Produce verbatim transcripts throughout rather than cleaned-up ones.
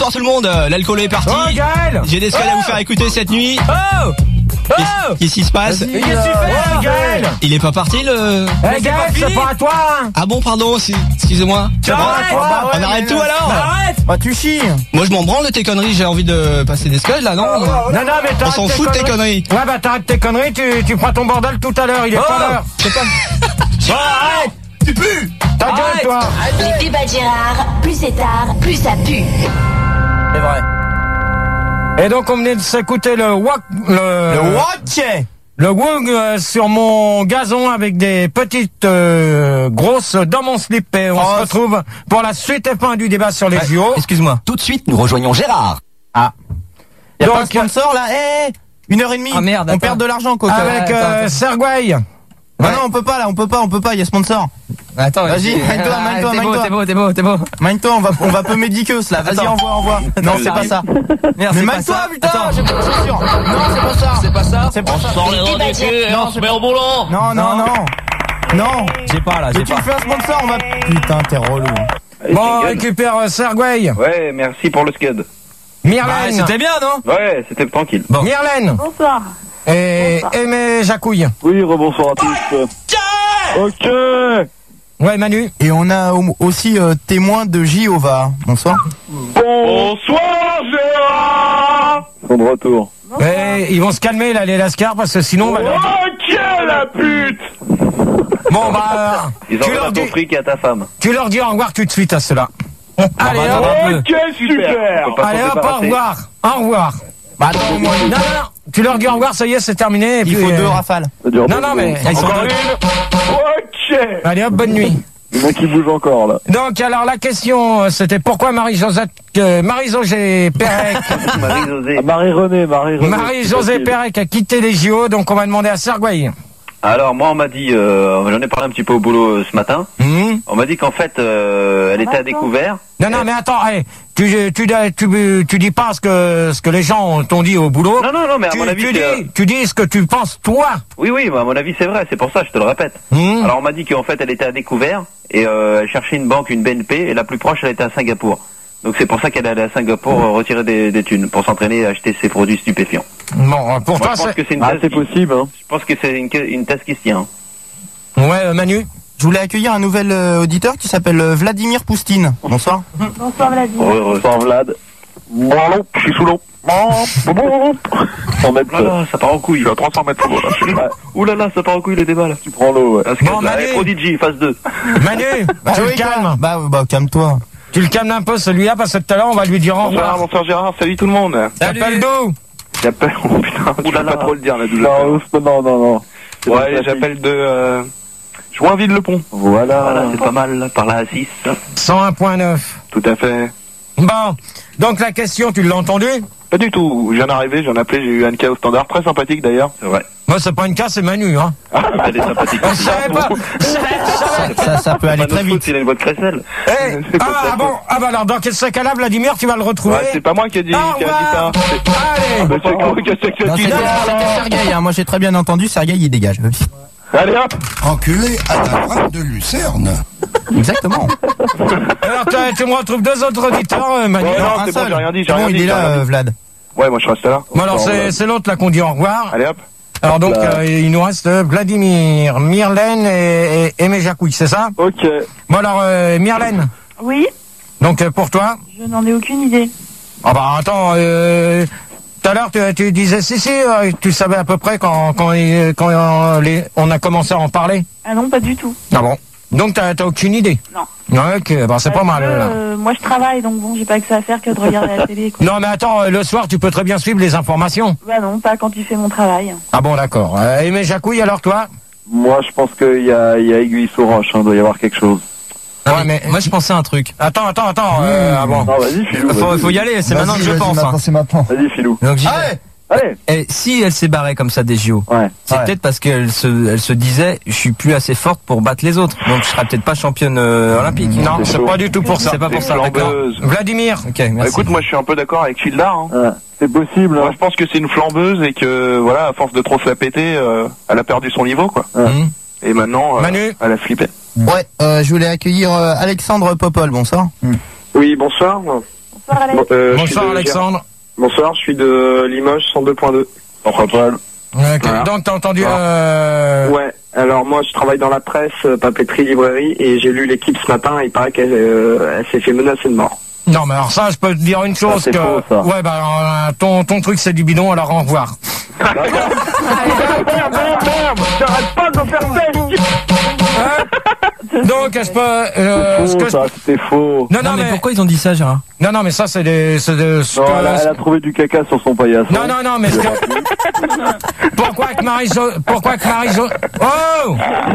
Bonsoir tout le monde, l'alcool est parti. Oh Gaël, j'ai des scales oh à vous faire écouter cette nuit. Oh Oh Qu'est-ce qui se passe? Mais qu'est-ce que tu fais, oh, Gaël? Il est pas parti le... Eh hey, Gaël, c'est pas à toi hein. Ah bon, pardon, si... excusez-moi. Tu arrêtes, bah, bah, ouais, on arrête tout alors bah, arrête. Bah tu chies. Moi je m'en branle de tes conneries, j'ai envie de passer des scuds là, non? Non, non, mais t'arrêtes. On s'en fout de tes conneries. Ouais, bah t'arrêtes tes conneries, tu, tu prends ton bordel tout à l'heure, il est oh. pas l'heure. C'est pas... Oh, arrête. Tu pues. Ta gueule, toi. Les pubs à Gérard, plus c'est tard, plus ça pue. C'est vrai. Et donc on venait de s'écouter le wok, le, le wok, le wok euh, sur mon gazon avec des petites euh, grosses dans mon slip. Et on oh, se retrouve pour la suite et fin du débat sur les ouais, J O. Excuse-moi. Tout de suite, nous rejoignons Gérard. Ah. Y'a donc, pas un sponsor là? Eh, hey, une heure et demie. Ah merde. On attends. perd de l'argent, Coco. Avec euh, Sergueï. Ouais. Non, non, on peut pas là, on peut pas, on peut pas, il y a sponsor. Attends, vas-y, magne-toi, magne-toi, magne-toi. T'es beau, t'es beau, t'es beau. Magne-toi, on va, on va peu médicus là. Vas-y, envoie, envoie. Non, c'est pas ça. Merde, mais magne-toi, putain, j'ai pas de sûr. Non, c'est pas ça. C'est pas ça. C'est pas ça. On sort les doigts du cul et on se met au boulot. Non, non, non. Non. J'ai pas là, j'ai pas. Tu me fais un sponsor, on va. Putain, t'es relou. Bon, on récupère euh, Sergueï. Ouais, merci pour le scud. Myrlène. Bah, c'était bien, non? Ouais, c'était tranquille. Bon. Myrlène. Bonsoir. Et Aimé Jacouille. Oui, rebonsoir à tous. Ok. Ouais, Manu. Et on a aussi euh, témoin de Jéhovah. Bonsoir. Bonsoir, Gérard. Ils sont de retour. Et ils vont se calmer là, les lascars, parce que sinon... Bah, ok, la pute. Bon, bah... Ils ont rien compris qu'il y a ta femme. Tu leur dis au revoir tout de suite à ceux-là. Allez, hop. Ok, super. Allez, hop, au revoir. Au revoir. Bah attends, moi... Non, non, non. Tu leur dis au revoir, ça y est, c'est terminé. Et il puis, faut euh... deux rafales. Non, non, mais... Ils sont encore une. Ok. Allez, hop, bonne nuit. Il y en a qui bougent encore, là. Donc, alors, la question, c'était pourquoi Marie-Josée euh, Marie-Josée Pérec... Marie-Josée. Ah, Marie-Renée, Marie-Renée. Marie-Josée Pérec a quitté les J O, donc on va demander à Sergueï. Alors, moi, on m'a dit, euh, j'en ai parlé un petit peu au boulot euh, ce matin. Mmh. On m'a dit qu'en fait, euh, elle était à découvert. Non, non, mais attends, hey, tu, tu, tu, tu, tu dis pas ce que, ce que les gens t'ont dit au boulot. Non, non, non, mais à tu, mon avis, tu dis, euh... tu dis ce que tu penses toi. Oui, oui, bah, à mon avis, c'est vrai, c'est pour ça, je te le répète. Mmh. Alors, on m'a dit qu'en fait, elle était à découvert et euh, elle cherchait une banque, une B N P, et la plus proche, elle était à Singapour. Donc c'est pour ça qu'elle est allée à Singapour euh, retirer des, des thunes pour s'entraîner à acheter ses produits stupéfiants. Bon, pour Moi, toi, je pense que c'est une ah, thèse c'est qui... possible. Hein. Je pense que c'est une, une thèse qui se tient. Ouais, euh, Manu. Je voulais accueillir un nouvel euh, auditeur qui s'appelle euh, Vladimir Poustine. Bonsoir. Bonsoir Vladimir. Bonsoir Vlad. Bon, je suis sous l'eau. cent mètres. Oh là là, ça part en couille. Je suis à trois cents mètres. Là. Ouh là là, ça part en couille le débat là. Tu prends l'eau, ouais. Bon, Manu. Prodigy, phase deux. Manu, bah, tu oui, le calmes. Bah, bah calme-toi. Tu le calmes un peu celui-là parce que tout à l'heure on va lui dire au revoir. Bonsoir, bonsoir Gérard, salut tout le monde. T'appelles d'où? J'appelle, oh putain, tu peux pas trop le dire là d'où Non, non, non, non. Ouais, j'appelle de euh, Joinville-le-Pont. Voilà, voilà c'est pas mal, par là à six. cent un virgule neuf. Tout à fait. Bon, donc la question, tu l'as entendue? Pas du tout, je viens d'arriver, j'en ai appelé, j'ai eu Anka au standard, très sympathique d'ailleurs. C'est vrai. Moi, c'est pas une cas, c'est Manu, hein. Elle est sympathique. Je savais pas. Ça, ça, ça peut aller très vite. Il a une voix de crécelle. Hey, ah, ah bon, ah bah alors, dans quel ce cas-là, Vladimir, tu vas le retrouver. Ouais, c'est pas moi qui a dit, qui a dit ça. Allez. Bah, c'est quoi, qu'est-ce que Non, tu c'était dis? c'était Sergueï, hein. Moi j'ai très bien entendu, Sergueï il dégage. Allez hop. Enculé à la droite de Lucerne. Exactement. Alors, tu me retrouves deux autres auditeurs, euh, Manu. Ouais, non, un c'est bon, seul. j'ai rien dit, j'ai Bon, rien il dit. est j'ai là, rien euh, dit. Vlad. Ouais, moi je reste là. Bon, alors, c'est c'est l'autre là qu'on dit au revoir. Allez hop. Alors, donc, euh, il nous reste euh, Vladimir, Myrlène et, et Aimé Jacouille, c'est ça? Ok. Bon, alors, euh, Myrlène. Oui, Donc, euh, pour toi? je n'en ai aucune idée. Ah bah, attends, euh... tout à l'heure, tu, tu disais si, si, euh, tu savais à peu près quand, quand, il- quand euh, les, on a commencé à en parler. Ah non, pas du tout. Ah bon. Donc, t'as t'as aucune idée? Non. Ok, bah, c'est pas Parce mal, que, là. euh, moi je travaille, donc bon, j'ai pas que ça à faire que de regarder la télé, quoi. Non, mais attends, euh, le soir, tu peux très bien suivre les informations. Bah non, pas quand il fait mon travail. Ah bon, d'accord. Euh, Aimé Jacouille, alors toi? Moi je pense qu'il y a, il y a aiguille sous roche, hein, doit y avoir quelque chose. Non, Ouais, mais mais- moi je pensais à un truc. Attends, attends, attends. Euh, ah bon. Non, vas-y Filou. Faut, vas-y. faut y aller, c'est maintenant que je pense. Hein. C'est maintenant. Vas-y Filou. Donc j'y vais. Allez. Allez. Et si elle s'est barrée comme ça des J O, Ouais. c'est Ouais. peut-être parce qu'elle se, elle se disait, je suis plus assez forte pour battre les autres, donc je serai peut-être pas championne euh, olympique. Non, c'est c'est chaud. pas du tout pour ça. C'est pas pour C'est ça, d'accord. flambeuse. Vladimir. Ok, Bah, merci. écoute, moi je suis un peu d'accord avec Childar. Hein. Ouais. C'est possible. Moi je pense que c'est une flambeuse et que voilà, à force de trop se la péter, euh, elle a perdu son niveau quoi. Mmh. Et maintenant, euh, Manu. elle a flippé. Ouais, euh, je voulais accueillir euh, Alexandre Popol, bonsoir. Oui, bonsoir. Bonsoir Alex. Euh, Bonsoir de- Alexandre. Bonsoir, je suis de Limoges cent deux point deux. Enfin, Paul. Okay. Voilà. Donc t'as entendu euh... Ouais, alors moi je travaille dans la presse, euh, papeterie, librairie, et j'ai lu l'équipe ce matin, et il paraît qu'elle euh, elle s'est fait menacer de mort. Non mais alors ça je peux te dire une chose c'est que faux, ça. ouais bah euh, ton ton truc c'est du bidon, alors au revoir. J'arrête pas de faire Donc je peux euh, ce que je- c'était faux. Non non, mais, pourquoi ils ont dit ça, Gérard? Non non mais ça c'est des c'est des ce Non, que- elle, a, elle a trouvé du caca sur son paillasson. Non non non mais ce que- pourquoi que Marie Jo pourquoi que Marie Jo Oh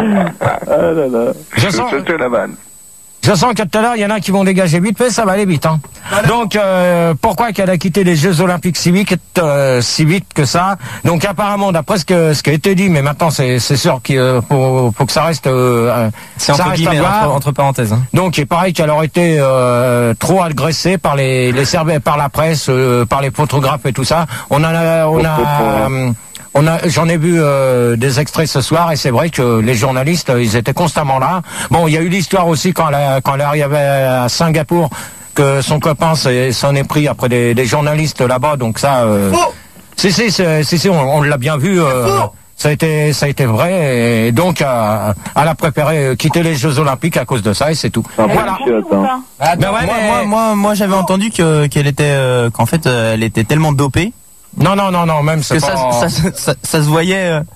Ah là là. Je sens Je te la vanne. Je sens que tout à l'heure, il y en a qui vont dégager vite, mais ça va aller vite. Hein. Donc, euh, pourquoi qu'elle a quitté les Jeux Olympiques si vite, euh, si vite que ça? Donc, apparemment, d'après ce, que, ce qui a été dit, mais maintenant, c'est sûr qu'il euh, faut, faut que ça reste... Euh, C'est ça entre reste à guillemets, voir. entre, entre parenthèses. Hein. Donc, il paraît qu'elle aurait été euh, trop agressée par les, les Serbes, par la presse, euh, par les photographes et tout ça. On a... On a euh, On a, j'en ai vu euh, des extraits ce soir et c'est vrai que les journalistes, euh, ils étaient constamment là. Bon, il y a eu l'histoire aussi quand elle, a- quand elle arrivait à Singapour que son copain s'est- s'en est pris après des, des journalistes là-bas. Donc ça, euh, si si c'est- si si, on, on l'a bien vu. Euh, ça a été ça a été vrai et donc euh, elle a préféré quitter les Jeux Olympiques à cause de ça et c'est tout. Voilà. Ah, Ben ouais, moi, mais- moi, moi, moi, j'avais entendu que qu'elle était, euh, qu'en fait, euh, elle était tellement dopée Non non non non, même c'est que ça, pas. ça, ça, ça, ça se voyait. euh,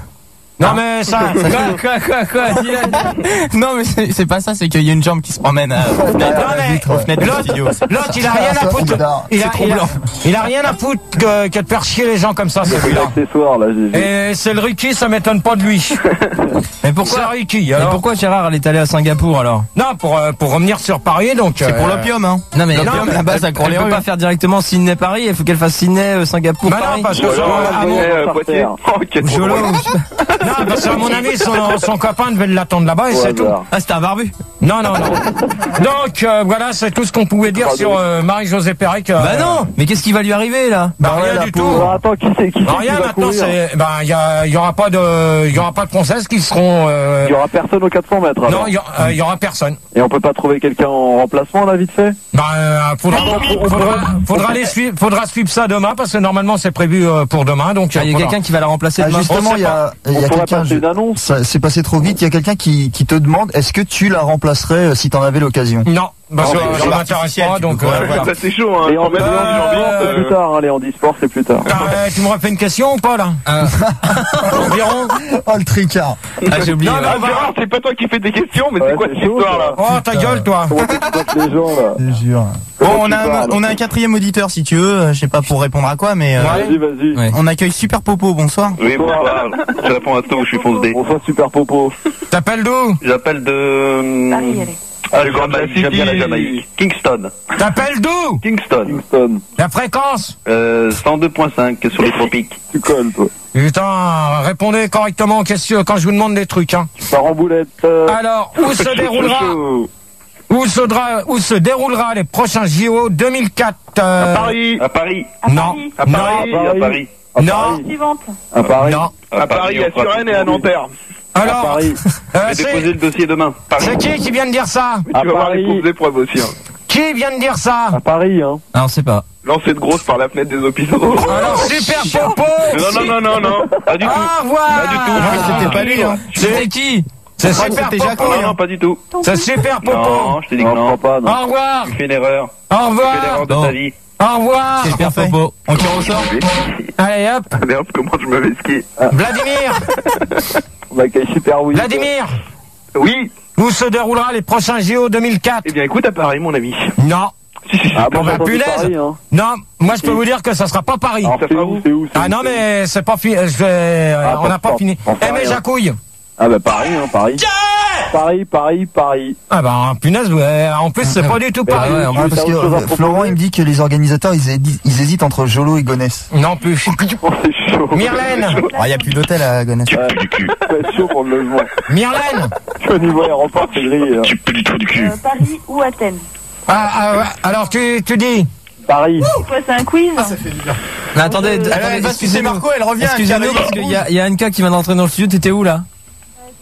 Non mais ça. quoi, quoi, quoi, Non, mais c'est c'est pas ça, c'est qu'il y a une jambe qui se promène à, aux fenêtres, Non, mais aux fenêtres du l'autre- studio. L'autre, il a rien à foutre. Il a, il a, il a rien à foutre que, que de faire chier les gens comme ça, celui-là. L'accessoire, là, j'ai vu. Et c'est le Ricky, ça m'étonne pas de lui. Mais pourquoi C'est Ricky, Mais alors. pourquoi Gérard elle est allée à Singapour alors? Non, pour, euh, pour revenir sur Paris, donc. C'est pour l'opium, hein. Non mais L'opium, elle- là-bas, ça elle, court les elle peut rues. pas faire directement Sydney-Paris, il faut qu'elle fasse Sydney, euh, Singapour, Bah non, Paris. parce que Ouais, son- à mon- ouais, euh, Poitiers. Oh, quel Jolo. drôle. non, parce qu'à mon avis, son, son copain devait l'attendre là-bas et Au c'est tout. hasard. Ah, c'était un barbu. Non, non, non. Donc, euh, voilà, c'est tout ce qu'on pouvait dire sur euh, Marie-Josée Pérec. euh, Bah non, mais qu'est-ce qui va lui arriver là? Bah, Ouais, rien la du pauvre. tout. Alors, attends, qui c'est qui, c'est Bah, qui rien va maintenant, courir c'est, bah, il y a, il y aura pas de, il y aura pas de princesses qui seront, euh, Il y aura personne aux quatre cents mètres. non, alors. il y, a- euh, il y aura personne. Et on peut pas trouver quelqu'un en remplacement, là, vite fait? Bah, euh, faudra, faudra, faudra les suivre, faudra suivre ça demain parce que normalement c'est prévu euh, pour demain. Donc, Ah, il y a faudra- quelqu'un qui va la remplacer Ah, demain. justement, On il y a, il y On a pourrait quelqu'un. passer je- une annonce. Ça c'est passé trop vite. Il y a quelqu'un qui, qui te demande est-ce que tu la remplacerais euh, si t'en avais l'occasion? Non, parce que Non, mais ça genre m'intéresse artificiel, pas. tu Donc, peux euh, pas- voilà. Bah, c'est chaud, hein. Et en Faut mettre euh, dans une ambiance, c'est plus euh, tard, hein, les handisports, c'est plus tard. Ah, euh, tu me refais une question ou pas là Environ. Oh le tricard. Ah, j'ai oublié. Non, mais Ah, on va- Gérard, c'est pas toi qui fais des questions, mais Ouais, c'est quoi c'est cette chaud, histoire là? Oh, ta gueule, toi. Comment tu tapes les gens, là? Je jure. Bon, Comment on tu a, un, parles on a un quatrième auditeur, si tu veux. euh, Je sais pas pour répondre à quoi, mais euh, Vas-y, vas-y. Ouais. on accueille Super Popo. Bonsoir. Oui, bonsoir. Je réponds à tout, je suis fonce D. Bonsoir, Super Popo. T'appelles d'où J'appelle de... Paris, Alex. Ah, Du Grand Jamaïque, City. j'aime bien la Jamaïque. Kingston. T'appelles d'où Kingston. Kingston. La fréquence. Euh, cent deux point cinq sur les tropiques. Tu colles, toi. Putain, répondez correctement aux questions quand je vous demande des trucs. Hein. Tu pars en boulette. euh, Alors, où se déroulera Où se, dra- où se déroulera les prochains J O deux mille quatre euh, À Paris. À Paris. À Non. Paris. À Non. Paris. À Paris. à Non. Paris. Suivante. À Paris. Non. À Paris, à on fera Suresnes tout et à pour lui. Nanterre. À Alors, Paris. euh, Je vais déposer c'est le dossier demain. Paris. c'est qui qui vient de dire ça Tu À vas voir les Paris. pauvres épreuves aussi. Hein. Qui vient de dire ça À Paris, hein. Ah, on sait pas. Lancé de grosse par la fenêtre des hôpitaux. Alors, Super Popo. Non, non, non, non, non. Pas du tout. Au revoir. Pas du tout. Ah, c'était pas lui, hein. C'est qui C'est crois que Super c'était Popo. Non, non, pas du tout. C'est Super Popo. Non, je te dis que Non, je non. crois pas, non. Au revoir. Tu fais une erreur. Au Tu fais revoir. l'erreur de Non. ta vie. Au revoir. C'est Super Popo. On tire au sort. Allez hop. Allez hop, comment je me vais skier? Vladimir. On accueille Super Willy. Vladimir. Oui. Où se déroulera les prochains J O deux mille quatre Eh bien, écoute, à Paris, mon ami. Non. Si, si, si. Ah bon, bah, j'ai entendu punaise. Paris, hein. Non, moi je peux vous dire que ça sera pas Paris. Alors, Ça c'est fera où, où c'est où, c'est Ah où, non c'est où mais c'est pas fini. Je vais... euh, Ah, on n'a pas- pas fini. pas- pas Eh mais rien. Jacouille. Ah bah Paris, hein, Paris. Paris, Paris, Paris. Ah bah punaise, ouais. En plus c'est pas du tout Ah, Paris. ouais, en Ah, plus, parce t'as que autre chose à euh, proposer Florent il me dit que les organisateurs ils, hési- ils hésitent entre Jolo et Gonesse. Non plus. Oh, c'est chaud. Myrlène. Il n'y a plus d'hôtel à Gonesse. Ouais, c'est chaud pour le logement. Myrlène. Au niveau aéroport, c'est grillé. Hein. Tu peux du trou du cul. Euh, Paris ou Athènes. Ah, ah, ouais. Alors tu, tu dis. Paris. C'est quoi, c'est un quiz Mais attendez, Elle, attendez, elle va sucer excusez-nous. Marco, elle revient. Excusez-nous, parce qu'il y a, il y a Anka qui vient d'entrer dans le studio. T'étais où là?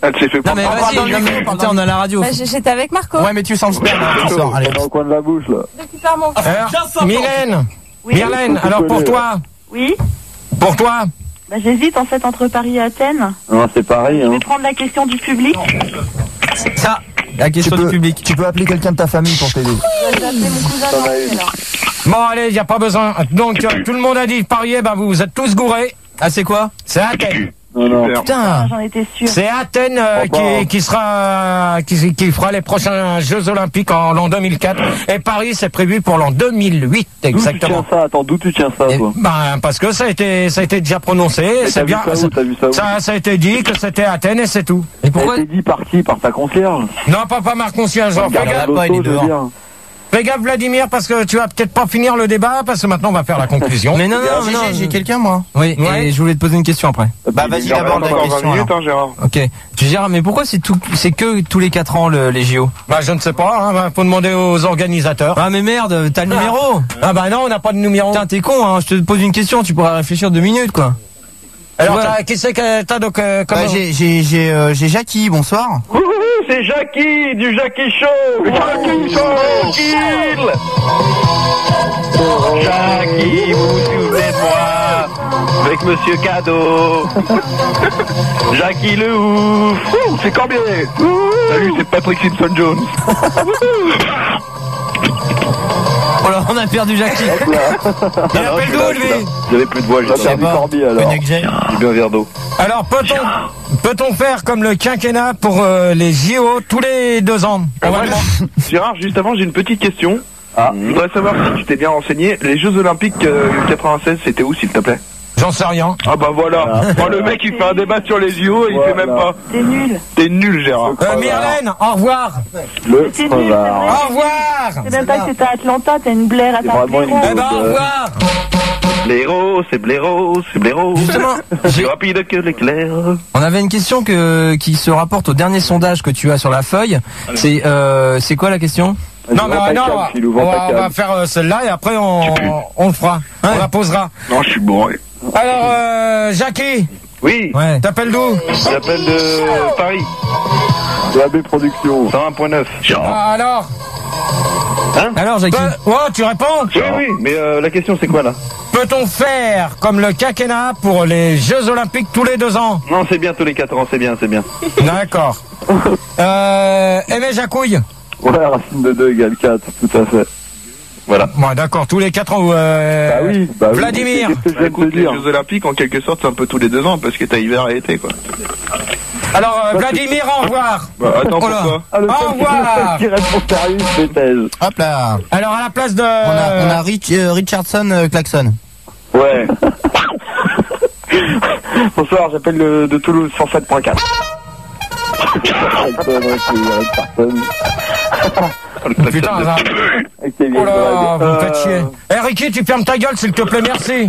Elle s'est fait Non, mais vas-y, non, mais putain, on a la radio. Bah, J'étais avec Marco. Ouais, mais tu sens le sperme, hein, tu sors, allez. Dans le coin de la bouche, là. Récupère mon Alors, Mylène, Oui. Mylène, alors pour toi, Oui. pour toi, Bah, j'hésite en fait entre Paris et Athènes. Non, c'est pareil, Je hein. vais prendre la question du public. Ça, la Tu question peux, du public. tu peux appeler quelqu'un de ta famille pour t'aider. Je vais appeler mon cousin Ça va Nancy, aller. alors. bon allez, il n'y a pas besoin. Donc euh, tout le monde a dit parier, bah vous, vous êtes tous gourés. Ah, c'est quoi? C'est Athènes. Non, non. Putain. J'en étais sûre. C'est Athènes euh, Oh, bah. qui, qui sera qui, qui fera les prochains Jeux Olympiques en l'an deux mille quatre. Et Paris, c'est prévu pour l'an deux mille huit, D'où tu exactement. tiens ça? Attends, d'où tu tiens ça, Et- toi? Ben parce que ça a été ça a été déjà prononcé. Mais C'est t'as vu bien. ça où? T'as vu ça où? Ça, ça a été dit que c'était Athènes et c'est tout. Et pourquoi? Ça a été dit par qui? Par ta concierge? Non, pas pas Marc Concierge. Fais Regarde gaffe, la pas, il est loto, je veux dehors. dire. fais gaffe, Vladimir, parce que tu vas peut-être pas finir le débat, parce que maintenant on va faire la conclusion. Mais non, non, G G, non. j'ai quelqu'un, moi. Oui, Ouais. et je voulais te poser une question après. Bah, vas-y, Il en aborde reste la encore vingt question, minutes, alors. hein, Gérard. Ok. Tu Gérard, mais pourquoi c'est tout, c'est que tous les quatre ans le, les J O? Bah je ne sais pas, hein, bah, faut demander aux organisateurs. Ah, mais merde, t'as le numéro. Ah bah non, on n'a pas de numéro. Putain, t'es con, hein. Je te pose une question, tu pourras réfléchir deux minutes, quoi. Alors Voilà. t'as- qui c'est que t'as donc euh, Bah, comment j'ai, j'ai, j'ai, euh, j'ai Jackie, bonsoir. Wouhou, c'est Jackie du Jackie Show. Jackie Show. Jackie, vous vous souvenez de moi avec Monsieur Cadeau. Jackie le ouf. Ouh, c'est Corbier. Salut, c'est Patrick Simpson Jones. Oh là, on a perdu Jackie. Il appelle d'où lui? J'avais plus de voix, T'as j'ai perdu Corby, alors. Cognac J. bu un verre d'eau. Alors peut-on peut-on faire comme le quinquennat pour euh, les J O tous les deux ans? On va Ouais. demander- Gérard, juste avant, j'ai une petite question. Ah. Je voudrais savoir si tu t'es bien renseigné. Les Jeux Olympiques euh, quatre-vingt-seize, c'était où, s'il te plaît? J'en sais rien. Ah bah voilà. Oh, le mec, il fait un débat sur les J O et il Voilà. fait même pas. T'es nul. T'es nul, Gérard. Euh, Myrlène, au revoir. Le C'est nul, c'est crevard. vrai. Au revoir. C'est même pas que c'était à Atlanta, t'as une blaire à C'est ta vraiment une blaireau. Eh ben au revoir. Blaireau, c'est blaireau, c'est blaireau. Justement, Plus j'ai- rapide que l'éclair. on avait une question que, qui se rapporte au dernier sondage que tu as sur la feuille. C'est, euh, c'est quoi la question? Non mais Vends euh, ta non, cam, on va- Philou, on vends ta va, on cam. va faire euh, celle-là et après on, on le fera. On la posera. Non, je suis bourré. Alors euh, Jackie, Oui, Ouais. t'appelles d'où? j'appelle de Paris, De la B Production. cent un point neuf. Ah, alors Alors, Jackie? Pe- Ouais, tu réponds? Oui, oui, mais euh, la question c'est quoi là? Peut-on faire comme le quinquennat pour les Jeux Olympiques tous les deux ans? Non, c'est bien tous les quatre ans, c'est bien, c'est bien. D'accord. Euh, Aimé Jacouille? Ouais, racine de deux égale quatre, tout à fait. Voilà. Ouais, d'accord, tous les quatre ans. Euh, Bah oui, bah oui. Vladimir. Qu'est-ce que je viens de Écoute, te les dire? Jeux Olympiques, en quelque sorte, c'est un peu tous les deux ans parce que t'as hiver et été, quoi. Alors, euh, Vladimir, au revoir. Bah, attends, Oh là. pourquoi? Ah, le Au seul qui- revoir. le seul qui répond sérieux, c'est Thèse. Hop là. Alors, à la place de... On a, on a Rich, euh, Richardson euh, Klaxon. Ouais. Bonsoir, j'appelle de, de Toulouse, cent sept point quatre. Personne, ouais, c'est Eric Carson. Putain, ça... Avec tes Oh vieilles là, blagues. vous me faites chier. Eh, Ricky, tu fermes ta gueule, s'il te plaît, merci.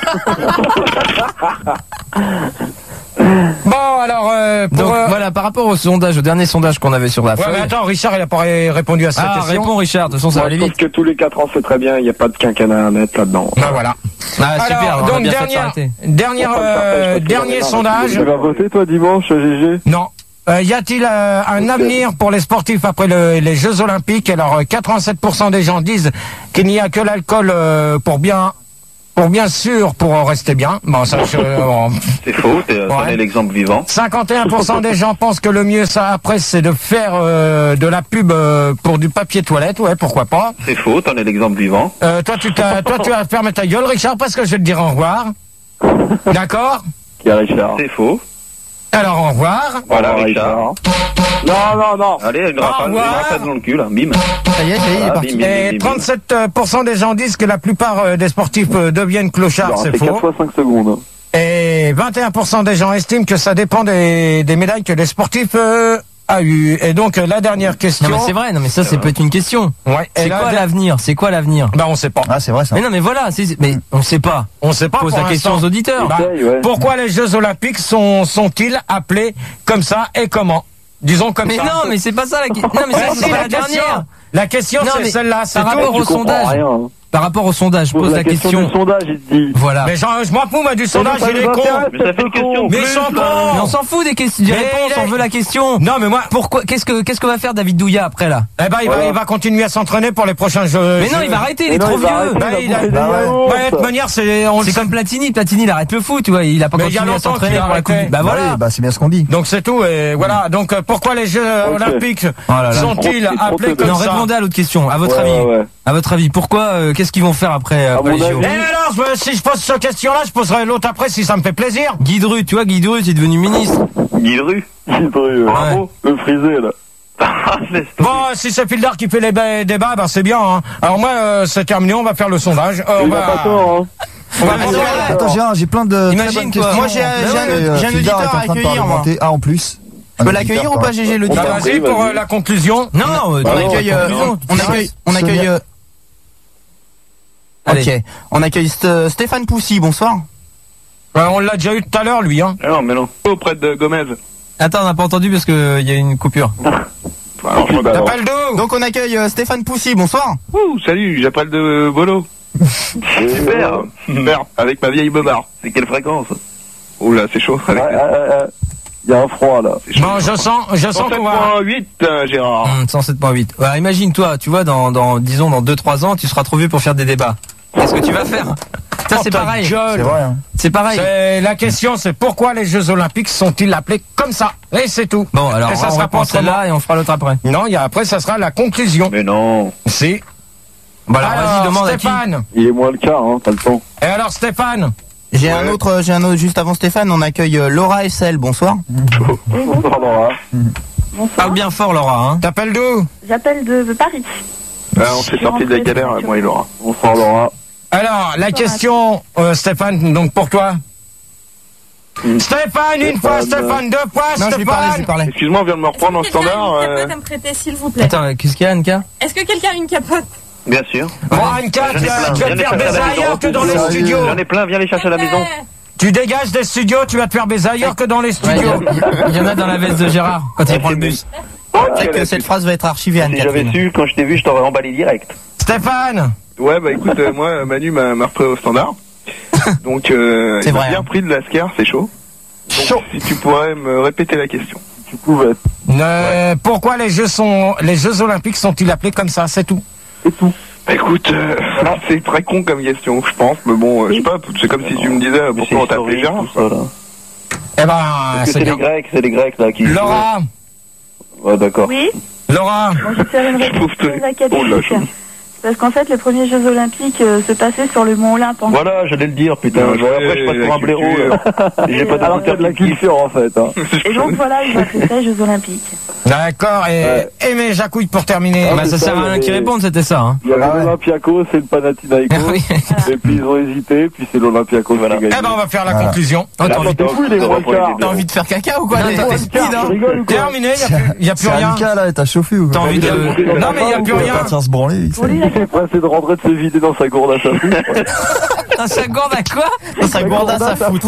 Bon, alors, euh, pour... Donc, euh, voilà, par rapport au sondage, au dernier sondage qu'on avait sur la Ouais, feuille. mais attends, Richard, il a pas ré- répondu à cette Ah, question. réponds, Richard. De toute façon, ça va Moi, je aller trouve vite. que tous les quatre ans, c'est très bien, il n'y a pas de quinquennat à mettre là-dedans. Ben voilà. Ah, super. Alors, on a donc, bien fait de dernière, s'arrêter. dernière, Faut pas le faire, euh, parce que dernier tu vas sondage. Tu vas voter, toi, dimanche, G G? Non. Euh, y a-t-il euh, un Ok. avenir pour les sportifs après le- les Jeux Olympiques? Alors, euh, quatre-vingt-sept pour cent des gens disent qu'il n'y a que l'alcool euh, pour bien, pour bien sûr, pour rester bien. Bon, ça, je, euh, bon. C'est faux, t'es t'en Ouais. es l'exemple vivant. cinquante et un pour cent des gens pensent que le mieux, ça après, c'est de faire euh, de la pub euh, pour du papier toilette. Ouais, pourquoi pas. C'est faux, t'en es l'exemple vivant. Euh, toi, tu t'as, toi, tu vas fermer ta gueule, Richard, parce que je vais te dire au revoir. D'accord? Qui est Richard? C'est faux. Alors, au revoir. Voilà, Au revoir, Richard. Non, non, non. Allez, une Au rafale, une revoir. rafale dans le cul, là. Bim. Ça y est, ça y est, il est Ah, parti. bim, bim, Et bim, bim. trente-sept pour cent des gens disent que la plupart euh, des sportifs euh, deviennent clochards, Alors, c'est c'est quatre faux. fois cinq secondes. hein. Et vingt et un pour cent des gens estiment que ça dépend des, des médailles que les sportifs euh, a eu. Et donc euh, la dernière question. Non, mais c'est vrai. Non, mais ça, c'est peut être une question. Ouais. Et C'est la quoi der- l'avenir? C'est quoi l'avenir? Bah on sait pas. Ah, c'est vrai ça. Mais non, mais voilà. c'est- Mais on sait pas. On sait pas. Pose pour la question l'instant. aux auditeurs. Bah, Essaye, ouais. pourquoi les Jeux Olympiques sont sont-ils appelés comme ça et comment? Disons comme Mais ça. non, mais c'est pas ça la question. Non, mais Bah, ça, si, c'est pas la la question. dernière. La question Non, c'est mais celle-là. C'est par tout. rapport au Tu comprends sondage. rien. hein. par rapport au sondage, je pose la, la question. question du sondage, il te dit. Voilà. Mais genre, je m'en fous, moi, du sondage, il est con. Mais ça fait une question. Mais plus, ils sont là. cons. Mais on s'en fout des questions, des Mais réponses, il est- on veut la question. Non, mais moi, Pourquoi, qu'est-ce que, qu'est-ce que va faire David Douillet après, là? eh ben, il va, Voilà. il va continuer à s'entraîner pour les prochains jeux. Mais non, il va arrêter, il est Mais non, trop il va vieux. arrêter, Bah, il va il a- bouffer des bah ouais. yaourts. Ouais, de toute manière, c'est, on le C'est sait. comme Platini, Platini, il arrête le foot, tu vois, il a pas Mais il y a continué à longtemps s'entraîner qu'il a pour la coupe. arrêté. Bah Bah voilà. oui, bah c'est bien ce qu'on dit. Donc c'est tout, et voilà. Donc euh, pourquoi les Jeux Olympiques Oh là là. sont-ils Trop- trop appelés de- comme Non, ça? répondez à l'autre question. À votre Ouais, avis, ouais. à votre avis, pourquoi, euh, qu'est-ce qu'ils vont faire après, après mon les J O? avis- Eh alors, je- si je pose cette question-là, je poserai l'autre après si ça me fait plaisir. Guy Dru, tu vois, Guy Dru, c'est devenu ministre. Guy Dru. Il te- euh, Bravo. Le frisé, là. Laisse tomber. Bon, si c'est Fildar qui fait les ba- débats, ben c'est bien. Hein. Alors moi, euh, c'est terminé, on va faire le sondage. Euh, on Il a va, pas tort, hein. on va Mais mettre- ouais. Attends, Gérard, j'ai plein de Imagine, très bonnes toi. questions. Moi, j'ai un- Mais j'ai un- ouais, j'ai un Fildar auditeur est en à train de accueillir, moi. parlementer. Ah, en plus. Je peux l'accueillir ou pas, G G, le Ah, auditeur? vas-y pour euh, la conclusion. Non, non, euh, On Bah non, accueille, attends, euh, non. on accueille, on Sonia. accueille, euh, Allez. ok. On accueille St- Stéphane Poussy, bonsoir. Ouais, on l'a déjà eu tout à l'heure, lui. Hein. Ah non, mais non. Auprès de Gomez. Attends, on n'a pas entendu parce que il y a une coupure. Alors, je Bah, alors. T'appelles d'où? Donc on accueille euh, Stéphane Poussy, bonsoir. Ouh, salut, j'appelle de Bolo. Super. Super, avec ma vieille bobard. C'est quelle fréquence? Oh là, c'est chaud. Ah, ah, ah, ah. Il y a un froid, là. C'est chaud. Bon, je sens, je sens qu'on va. cent sept point huit, euh, Gérard. Hum, cent sept point huit. Voilà, imagine-toi, tu vois, dans, dans, disons, dans deux trois ans, tu seras trop vieux pour faire des débats. Qu'est-ce que tu vas faire? Ça, Oh, c'est ta pareil. gueule. C'est vrai, hein. C'est pareil. C'est- La question, c'est pourquoi les Jeux Olympiques sont-ils appelés comme ça? Et c'est tout. Bon, alors, Et ça on sera reprend pas autrement. celle-là et on fera l'autre après. Non, il y a, après, ça sera la conclusion. Mais non. Si. Bon, alors, vas-y, demande à qui. Stéphane. Il est moins le cas, hein, t'as le temps. Et alors, Stéphane? J'ai un Ouais. autre, euh, j'ai un autre juste avant Stéphane. On accueille euh, Laura Essel, bonsoir. Pardon, hein. Bonsoir. Parle bien fort, Laura, hein. T'appelles d'où? J'appelle de, de Paris. Ah, on s'est sorti de la galère, moi et Laura. Bonsoir, Laura. Alors, la question, euh, Stéphane, donc pour toi. Stéphane, une fois, Stéphane, deux fois, Non, je lui parlais, je lui Stéphane. parlais. Excuse-moi, on vient de me reprendre en Quelqu'un a standard. une euh, capote à me prêter, s'il vous plaît. Attends, qu'est-ce qu'il y a, Anka? Est-ce que quelqu'un a une capote? Bien sûr. Bon, Anka, J'en ai tu vas plein. tu vas Viens te les faire chercher à baiser la maison. ailleurs que dans les Sérieux. studios. J'en ai plein, viens les chercher à la maison. Tu dégages des studios, tu vas te faire baiser ailleurs que dans les Ouais, il y, studios. a- il y en a dans la veste de Gérard quand il prend le bus. C'est vrai que cette phrase va être archivée, Si j'avais Anne-Catherine. su, quand je t'ai vu, je t'aurais emballé direct. Stéphane, Ouais, bah écoute, euh, moi, Manu m'a m'a repris au standard. Donc, euh, C'est il m'a vrai, bien hein. pris de la scare, c'est chaud. Donc, si tu pourrais me répéter la question. Tu pouvais. euh, pourquoi les Jeux sont, les Jeux Olympiques sont-ils appelés comme ça? C'est tout. Bah écoute, euh, c'est très con comme question, je pense, mais bon, euh, je sais pas, c'est comme si tu me disais euh, Mais pourquoi on t'appelait historique, Gérard. tout ça, là. Eh ben, Parce que c'est c'est les bien. Grecs, c'est les Grecs, là, qui... Laura, Ouais, d'accord. Oui, Laura, bon, je vais faire une Je trouve réponse que- très académique. Oh là, je- Parce qu'en fait, les premiers Jeux Olympiques euh, se passaient sur le mont Olympe. En Voilà, j'allais le dire, putain. Non, Bon, après, je passe pour un blaireau. là. J'ai pas Alors qu'il y a de la d'auditeur qui me kiffe. culture, en fait. Hein. Et donc voilà, ils ont fait ça, Jeux Olympiques. d'accord, et Ouais. Aimé Jacouille pour terminer. Ah, Bah, c'est ça ça, sert à il y rien avait- qu'ils répondent, c'était ça, hein. Il y avait Ah ouais. l'Olympiakos et le Panathinaikos. Oui. Et puis ils ont hésité, puis c'est l'Olympiakos qui a gagné. Eh ben, on va faire la Voilà. conclusion. Oh, t'as envie de- T'es fou, il est Ça va moins pour le les quart. débats. T'as envie de faire caca ou quoi? Non, T'es- t'as- t'es speed, Tu hein. rigoles ou quoi? Terminé, il n'y a plus, y a plus C'est rien. Anka, là, t'as chauffé ou T'as quoi? envie de... Non, mais il n'y a plus Il va rien. partir se branler. Pour lui, la Il est pressé de rentrer de se vider dans sa gourde à sa foutre. Dans sa gourde à quoi? Dans sa gourde à sa foot.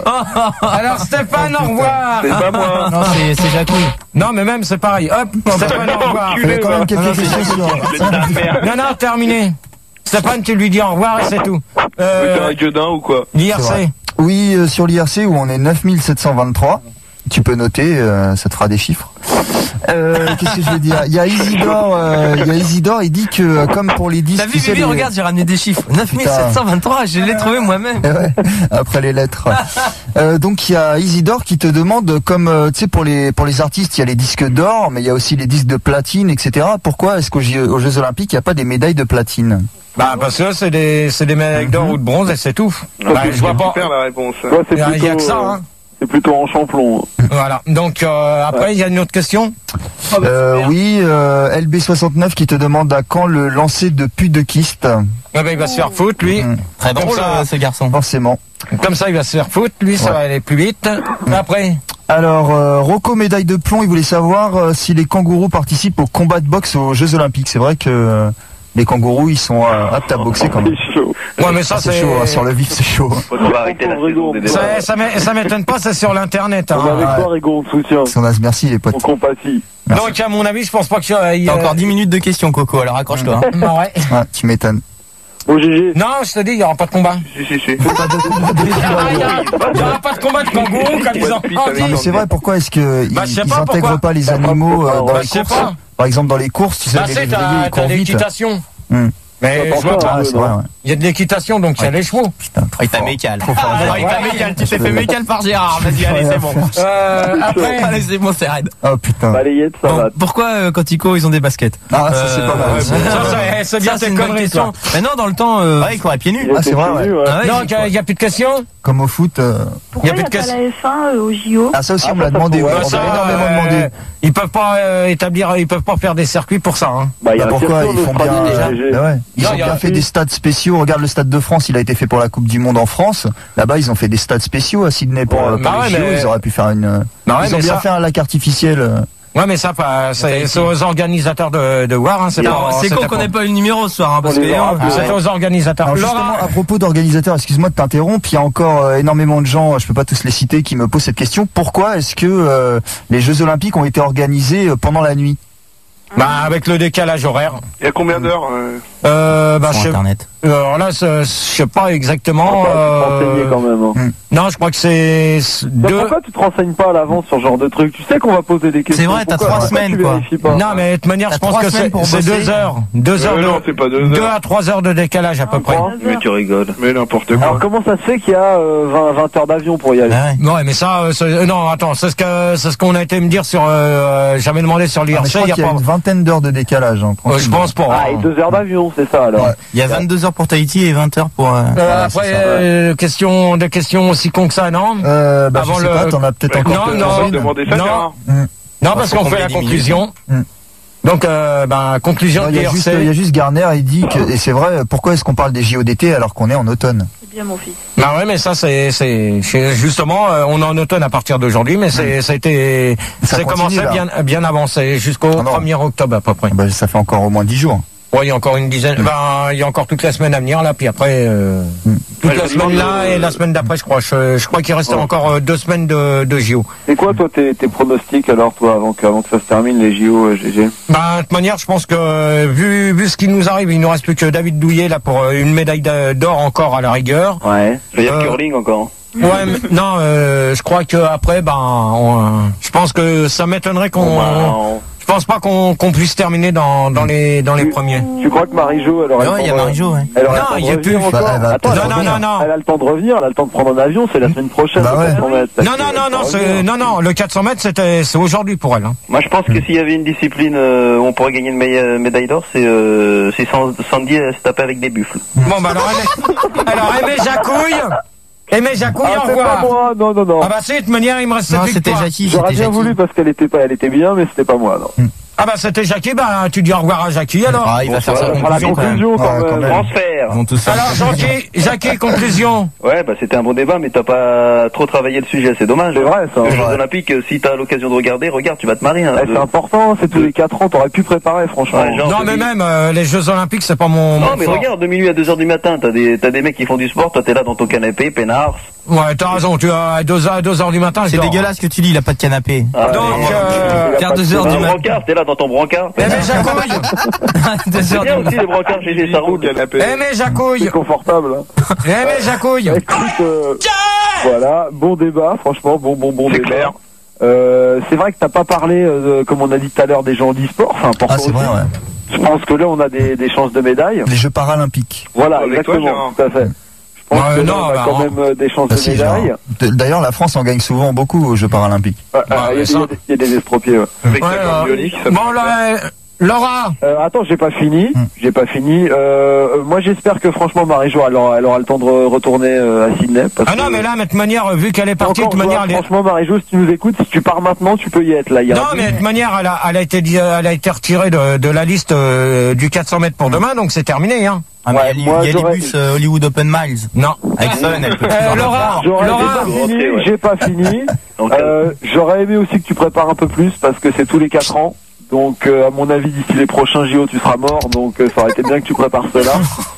Alors, Stéphane, au revoir. C'est pas moi. Non, c'est c'est Jacouille. Non, mais même, c'est pareil. Hop, Stéphane, au revoir. Il y avait quand même quelques questions sur... Non, non, terminé. Stéphane, tu lui dis au revoir et c'est tout. Mais t'es Euh, un gueudin ou quoi? l'I R C'est C. vrai. Oui, euh, sur l'I R C où on est neuf mille sept cent vingt-trois. Tu peux noter, euh, ça te fera des chiffres. Euh, Qu'est-ce que je vais dire? Il y a Isidore, euh, il y a Isidore, il dit que euh, comme pour les disques... T'as vu, tu sais, Bibi, les- regarde, j'ai ramené des chiffres. neuf mille sept cent vingt-trois, je l'ai trouvé moi-même. Eh ouais, après les lettres. Euh, donc il y a Isidore qui te demande, comme euh, tu sais pour les pour les artistes, il y a les disques d'or, mais il y a aussi les disques de platine, et cetera. Pourquoi est-ce qu'aux Jeux, aux Jeux Olympiques il n'y a pas des médailles de platine? Bah, parce que c'est des, c'est des médailles d'or ou de bronze et c'est tout. Bah, je vois pas. Super la réponse. Ouais, c'est Il y a- il y a que plutôt, ça, euh, hein. c'est plutôt en champlon. Voilà. Donc, euh, après, il y a une autre question. Euh, oui, euh, L B soixante-neuf qui te demande à quand le lancer de pute de kyste. Eh ben, il va se faire foutre, lui. Mmh. Très Comme drôle, ça. euh, ce garçon. Forcément. Comme ça, il va se faire foutre. Lui, ça Ouais. va aller plus vite. Après. Alors, euh, Rocco médaille de plomb, il voulait savoir euh, si les kangourous participent au combat de boxe aux Jeux Olympiques. C'est vrai que euh, les kangourous, ils sont euh, aptes à boxer quand même. C'est chaud. Ouais, mais ça, Ah, c'est c'est chaud, hein, sur le vif, c'est chaud. Faut qu'on va arrêter la saison des débats. Ça, ça m'é- ça m'étonne pas, c'est sur l'internet. On est Hein. avec ouais. toi, Rigo, on te soutient. On a, merci les potes. On compatit. Merci. Donc, à mon avis, je pense pas qu'il y a. T'as encore dix minutes de questions, Coco, alors accroche-toi. hein. Ouais. Ouais, tu m'étonnes. Bon, G G. Non, je te dis, il n'y aura pas de combat. Si, si, si. Il n'y aura pas de combat de kangourou comme ils ont Non, mais c'est vrai, pourquoi est-ce qu'ils Bah, je sais ils pas intègrent pourquoi. pas les animaux euh, dans Bah, les je sais courses? pas. Par exemple, dans les courses, tu sais, Bah, les c'est, lévriers, t'as, ils t'as courent vite. l'équitation. Hmm. Mais je vois pas. Ah, c'est vrai, ouais. Il y a de l'équitation, donc il y a les chevaux. Putain, trop Avec ta fort. mécale. Trop fort. Avec ta mécale, tu t'es fait mécale par Gérard. Vas-y, allez, c'est bon. Euh, après, Allez, c'est bon, c'est raide. Oh putain. Balayette, ça Bon, va. pourquoi euh, quand ils courent, ils ont des baskets? Ah, ça c'est pas mal. ouais, ça. bon, ça, euh, ça, c'est bien ça, c'est tes une bonne conneries, question. toi. Mais non, dans le temps. euh, Ouais, il courait pieds nus. Ah, c'est vrai, ouais. ah ouais, Non, j'ai- il n'y a plus de questions. Comme au foot. euh, Pourquoi Y a il n'y plus a de pas casse- la F un euh, au J O? Ah, ça aussi, Ah, on me l'a ça, demandé. ça, Ouais, faut- on Ça, m'a énormément euh, demandé. Ils peuvent pas euh, établir, ils peuvent pas faire des circuits pour ça. Hein. Bah, il y a Bah, un pourquoi circuit ils en font bien Australie, déjà G G. Bah ouais. Ils Non, ont il y a bien un fait circuit. des stades spéciaux. Regarde le stade de France, il a été fait pour la Coupe du Monde en France. Là-bas, ils ont fait des stades spéciaux à Sydney pour, Ouais, euh, bah pour ouais, les J O. mais- Ils auraient pu faire une. Bah ouais, ils ont mais bien ça- fait un lac artificiel. euh. Ouais, mais ça, pas, c'est, c'est aux organisateurs de, de voir. Hein, c'est Non, pas, c'est con c'était qu'on pas- n'ait pas eu le numéro ce soir, hein, parce On que. les aura euh, plus. C'est aux organisateurs. Alors justement, Laura, à propos d'organisateurs, excuse-moi de t'interrompre, il y a encore euh, énormément de gens, je peux pas tous les citer, qui me posent cette question. Pourquoi est-ce que euh, les Jeux Olympiques ont été organisés euh, pendant la nuit? bah, avec le décalage horaire. Il y a combien d'heures euh Euh, bah, je Sur sais, Internet. alors là, c'est- je sais pas exactement. Ah, tu te renseignais Euh, quand même. Hein. non, je crois que c'est c'est Mais deux. pourquoi tu te renseignes pas à l'avance sur ce genre de truc? Tu sais qu'on va poser des questions. C'est vrai, t'as Pourquoi- trois pourquoi semaines, tu quoi. vérifies pas? Non, mais de toute manière, T'as je pense trois que semaines c'est, pour c'est bosser. deux heures, deux heures Euh, de, non, c'est pas deux deux heures. à trois heures de décalage à peu près. Trois Mais heures. tu rigoles. Mais n'importe Alors quoi. comment ça se fait qu'il y a euh, vingt, vingt heures d'avion pour y aller? Ah ouais. Ouais, mais ça, euh, c'est- euh, non, attends, c'est ce que, c'est ce qu'on a été me dire sur, euh, j'avais demandé sur Ah, mais je l'I R C, crois il y a qu'il y a pas, une vingtaine d'heures de décalage. Hein, euh, je pense pas. Ah, et deux heures d'avion, c'est ça alors. Ouais. Il y a vingt-deux heures pour Tahiti et vingt heures pour. euh, Euh, Voilà, après, c'est ça. euh, question, des questions aussi con que ça, non? Euh, bah, Avant je sais le- pas, t'en as peut-être Bah, encore. non, quelques-unes. non, On va demander ça, non. Gérard. Non, parce faut qu'on qu'on fait ait la dix conclusion. minutes. Donc, euh, ben, conclusion Non, de Il y, a juste, l'I R C. il y a juste Garner, il dit que, et c'est vrai, pourquoi est-ce qu'on parle des J O d'été alors qu'on est en automne? C'est bien mon fils. Bah ouais, mais ça, c'est, c'est, c'est justement, euh, on est en automne à partir d'aujourd'hui, mais c'est, ça a été, Ça c'est continue, commencé là. bien, bien avancé, jusqu'au Ah non. premier octobre à peu près. Bah, ça fait encore au moins dix jours. Ouais, il y a encore une dizaine, ben, il y a encore toute la semaine à venir, là, puis après, euh, toute Ouais, la je semaine demande, là euh, et la semaine d'après, je crois. Je, je crois qu'il reste Ouais. encore euh, deux semaines de, de J O. C'est quoi toi tes, tes pronostics alors toi avant que, avant que ça se termine les J O euh, G G? Ben, de toute manière, je pense que, euh, vu, vu ce qui nous arrive, il nous reste plus que David Douillet, là, pour euh, une médaille d'a- d'or encore à la rigueur. Ouais. Je veux dire Euh, curling encore. Ouais, mais, non, euh, je crois que après, ben, on, euh, je pense que ça m'étonnerait qu'on, Bon, bah, on- je pense pas qu'on qu'on puisse terminer dans, dans les, dans les premiers. Tu crois que Marie-Jo elle aurait Ah le ouais, il y temps a de- Marie-Jo, ouais. Elle aurait Non, le temps il de y a revenir plus. encore. Bah, elle va Attends, peut-être elle non, revient. non, non, non. Elle a le temps de revenir, elle a le temps de prendre un avion, c'est la semaine prochaine. Bah le ouais. quatre cents mètres. Non, non, non, non, c'est, non, non, le quatre cents mètres, c'était, c'est aujourd'hui pour elle, hein. Moi, je pense que s'il y avait une discipline euh, où on pourrait gagner une médaille, médaille d'or, c'est euh, c'est San- Sandy euh, se taper avec des buffles. Bon, bah, alors, Aimé, alors, Aimé Jacouille, Aimé Jacouille, Ah, au c'est pas revoir. moi, non, non, non. Ah, bah, si, de toute manière, il me reste Non, cette c'était victoire. Jackie. J'aurais C'était bien Jackie. voulu parce qu'elle était pas, elle était bien, mais c'était pas moi, non. Ah, bah, c'était Jackie, bah, tu dis au revoir à Jackie, alors. Ah, il va faire sa On fera la conclusion quand même. conclusion quand Ouais, quand même. même. Transfert. Ils vont tous faire. Alors, Jackie, Jackie, conclusion. Ouais, bah c'était un bon débat, mais t'as pas trop travaillé le sujet, c'est dommage. C'est vrai, ça. Les Jeux Ouais. Olympiques, euh, si t'as l'occasion de regarder, regarde, tu vas te marier. Hein, Ouais, de- c'est important, c'est tous les quatre ans, t'aurais pu préparer, franchement. Ouais, genre, Non, je mais dis- même, euh, les Jeux Olympiques, c'est pas mon, Non, mon mais fort. regarde, de minuit à deux heures du matin, t'as des, t'as des mecs qui font du sport, toi t'es là dans ton canapé, peinard. Ouais, t'as raison, tu as à deux heures, à deux heures du matin, je C'est dors. dégueulasse ce que tu dis, il a pas de canapé. Ah, Donc, mais- euh, Faire deux heures Dans du un matin. brancard, t'es là dans ton brancard. Aimé Jacouille, Deux C'est heures bien du aussi matin. les brancards, G G, ça roule. Canapé. Aimé Jacouille, C'est confortable. Hein. Aimé Jacouille. Écoute, euh, voilà, bon débat, franchement, bon, bon, bon C'est débat. clair. Euh, c'est vrai que t'as pas parlé, euh, comme on a dit tout à l'heure, des gens d'e-sport, c'est important Ah, c'est vrai, aussi. ouais. Je pense que là, on a des, des chances de médailles. Les Jeux Paralympiques. Voilà, Avec toi, exactement, Gérard. tout à fait. Je pense Ouais, que là, non, on a bah, quand on- même euh, des chances Ah, de si, médailles. genre. D- D'ailleurs, la France en gagne souvent beaucoup aux Jeux Paralympiques. Ouais, Bah, euh, Il y, a- ça- il y a des- il y a des estropiés, ouais. Avec Ouais, sa euh, corde bionique, ça Bon, peut là, faire. euh, Laura, Euh, attends, j'ai pas fini. Hmm. J'ai pas fini. Euh, euh, moi, j'espère que franchement, Marie-Jo, elle aura, elle aura le temps de re- retourner euh, à Sydney. Parce ah non, que- mais là, de toute manière, vu qu'elle est partie, de Encore, toute manière, toi, elle est... franchement, Marie-Jo, si tu nous écoutes, si tu pars maintenant, tu peux y être là. Il y a Non, un mais de but. toute manière, elle a, elle a été, dit- elle a été retirée de, de la liste euh, du quatre cents mètres pour demain, donc c'est terminé, hein. Ah, mais Ouais, il y a, moi, il y a les j'aurais- bus euh, Hollywood Open Miles. Non. Avec Fun, elle peut plus Euh, en Laura, avoir. J'aurais j'ai Laura, pas fini, rentrer, ouais. j'ai pas fini. Donc, Euh, J'aurais aimé aussi que tu prépares un peu plus parce que c'est tous les quatre ans. Donc, euh, à mon avis, d'ici les prochains J O, tu seras mort. Donc, euh, ça aurait été bien que tu prépares cela.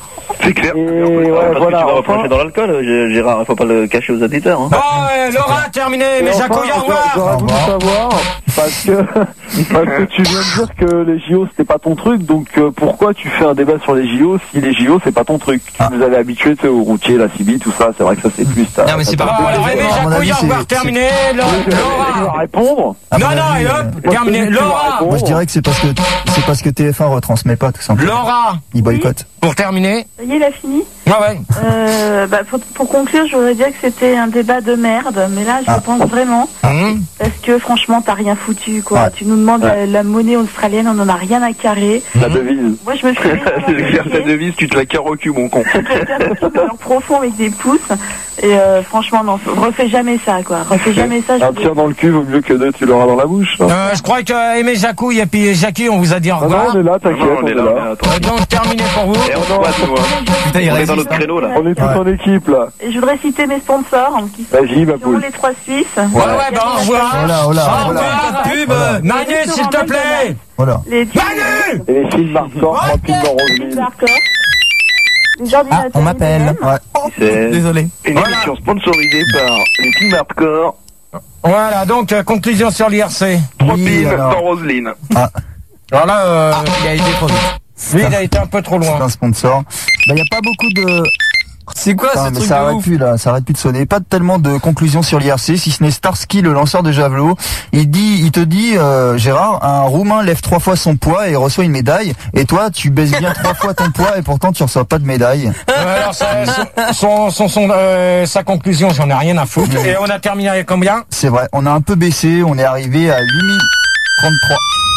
C'est clair. Et Parce ouais, que voilà, tu vas enfin- replonger dans l'alcool, G- Gérard, il faut pas le cacher aux auditeurs. Hein. Bon, euh, Laura, terminé, Et mais enfin, Jaco, au j'aurais- revoir. J'aurais voulu savoir, parce que, parce que tu viens de dire que les J O c'était pas ton truc, donc euh, pourquoi tu fais un débat sur les J O si les J O c'est pas ton truc? Tu nous avais habitués, tu sais, aux routiers, la C B, tout ça, c'est vrai que ça c'est plus ta. Non, mais c'est ta- pas Bon, rapport alors, à Aimé à mon Jaco, avis, au revoir, c'est- terminé. Tu vas Laura. répondre? À mon Non, non, avis, et euh, hop, terminé. tu vas Laura. répondre. Moi je dirais que c'est parce que c'est parce que T F un retransmet pas tout simplement. Laura, Il boycotte. pour terminer. Ça y est, il a fini. Ah ouais. Euh, bah, pour, pour conclure, je voudrais dire que c'était un débat de merde, mais là, je Ah. pense vraiment, Hum. parce que franchement, t'as rien foutu, quoi. Ouais. Tu nous demandes Ouais. la, la monnaie australienne, on en a rien à carrer. La devise. Moi, je me suis C'est clair, ta devise, tu te la carres au cul, mon con. alors profond avec des pouces, et euh, franchement, non, refais jamais ça, quoi. Refais jamais ça. je Un veux dire. tir dans le cul vaut mieux que deux, tu l'auras dans la bouche. hein. Euh, je crois que Aimé Jacouille et puis Jackie, on vous a dit au Ah non, revoir. on est là, t'inquiète, Non, on est là. mais attends. Euh, Donc terminé pour vous. Et on se passe, nous, hein. Putain, il On est résiste, dans notre hein. créneau, là. On est tous Ouais. en équipe là. Et je voudrais citer mes sponsors, hein, qui sont Vas-y, ma qui ont poule. les trois Suisses. Ouais, ouais, bah au revoir. Voilà, voilà, Au voilà. revoir. Pub. Voilà. Manu, s'il te plaît. Voilà. Les Manu. Et les films Marcor, trois pubs dans Roselyne. Les ordinateurs. Ah, on m'appelle. Ouais. C'est Désolé. une Voilà. émission sponsorisée par les films hardcore, Voilà, donc euh, conclusion sur l'I R C. trois Oui, pins alors. dans Roselyne. Alors là, euh, Il a été trop vite. lui, il a été un peu trop C'est loin. un sponsor. Bah, y a pas beaucoup de. C'est quoi Putain, ce mais truc ça de arrête ouf? plus là, ça arrête plus de sonner. Pas tellement de conclusions sur l'I R C, si ce n'est Starsky, le lanceur de javelot. Il dit, il te dit, euh, Gérard, un Roumain lève trois fois son poids et reçoit une médaille. Et toi, tu baisses bien trois fois ton poids et pourtant tu reçois pas de médaille. Euh, alors, ça- son, son, son, euh, sa conclusion, j'en ai rien à foutre. Et on a terminé avec combien? C'est vrai, on a un peu baissé, on est arrivé à huit mille trente-trois.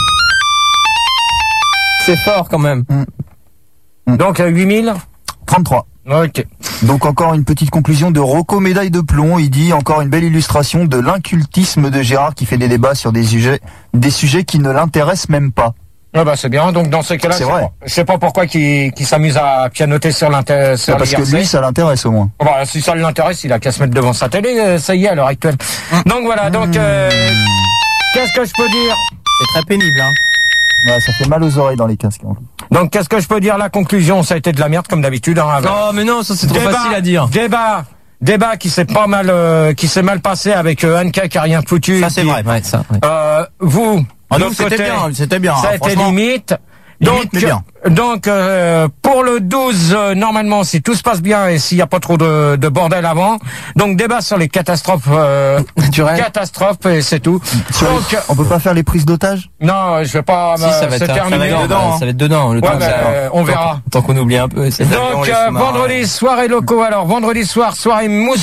C'est fort quand même. Donc euh, huit mille trente-trois. Ok. Donc encore une petite conclusion de Rocco, médaille de plomb. Il dit encore une belle illustration de l'incultisme de Gérard qui fait des débats sur des sujets, des sujets qui ne l'intéressent même pas. Ah bah c'est bien. Donc dans ces cas-là, C'est je sais vrai. pas- je sais pas pourquoi qu'il qu'il s'amuse à pianoter sur l'inter, sur Parce que l'I R C. lui, ça l'intéresse au moins. Bah, si ça l'intéresse, il a qu'à se mettre devant sa télé, euh, ça y est à l'heure actuelle. Donc voilà, donc euh, qu'est-ce que je peux dire? C'est très pénible, hein. Ouais, ça fait mal aux oreilles dans les casques. en plus. Donc qu'est-ce que je peux dire? La conclusion, ça a été de la merde comme d'habitude. Hein, avec- Non, mais non, ça c'est trop Débat, facile à dire. Débat, débat qui s'est pas mal, euh, qui s'est mal passé avec euh, Anka qui a rien foutu. Ça c'est Qui- vrai, ouais, ça. Ouais. Euh, vous, Ah, de nous, l'autre c'était côté, bien, c'était bien, Ça hein, a été franchement. limite. Limite, Donc, mais bien. donc euh, pour le douze, euh, normalement, si tout se passe bien et s'il n'y a pas trop de, de bordel avant, donc débat sur les catastrophes euh, Naturel. catastrophes et c'est tout. Sur les- Donc, on peut pas faire les prises d'otages? non, je vais pas. Si, me- ça va c'est être ça va terminé. être dedans, hein. Ça va être dedans. Le Ouais, temps, bah, ça- euh, on verra. Tant qu'on oublie un peu. c'est Donc l'avion, les euh, sous-marins. vendredi soirée locaux. Alors vendredi soir soirée mousse.